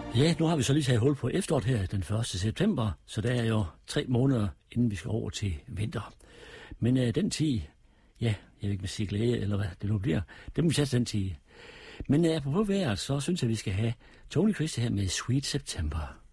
Ja, nu har vi så lige taget hul på efteråret her den 1. september, så der er jo 3 måneder, inden vi skal over til vinter. Men den tid, ja, jeg ved ikke med sige glæde, eller hvad det nu bliver, det må vi sætte den tid. Men apropos vejret, så synes jeg, vi skal have Tony Christie her med Sweet September.